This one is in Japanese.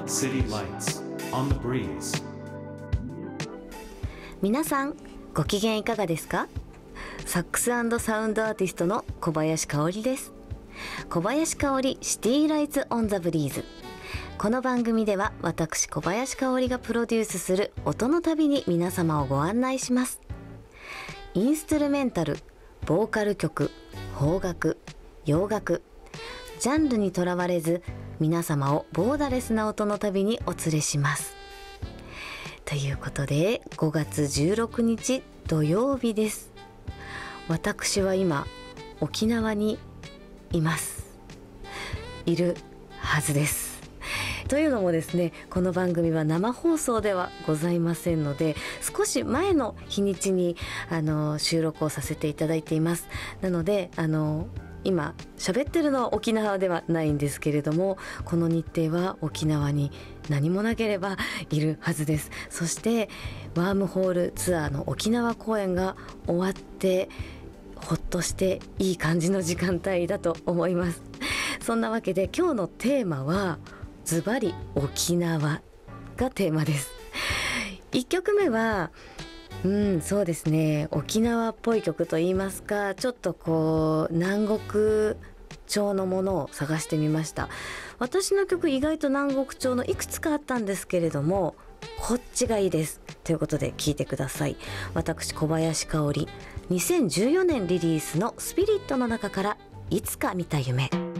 City Lights on the breeze. 皆さんご機嫌いかがですか？サックス&サウンドアーティストの小林香織です。小林香織シティライツオンザブリーズ。この番組では私小林香織がプロデュースする音の旅に皆様をご案内します。インストゥルメンタル、ボーカル曲、邦楽、洋楽、ジャンルにとらわれず皆様をボーダレスな音の旅にお連れします。ということで5月16日土曜日です。私は今沖縄にいるはずです。というのもですね、この番組は生放送ではございませんので、少し前の日にちに収録をさせていただいています。なので今喋ってるのは沖縄ではないんですけれども、この日程は沖縄に何もなければいるはずです。そしてワームホールツアーの沖縄公演が終わってほっとしていい感じの時間帯だと思います。そんなわけで今日のテーマはズバリ沖縄がテーマです。1曲目はそうですね、沖縄っぽい曲といいますか、ちょっとこう南国調のものを探してみました。私の曲意外と南国調のいくつかあったんですけれども、こっちがいいですということで聴いてください。私小林香織、2014年リリースのスピリットの中からいつか見た夢。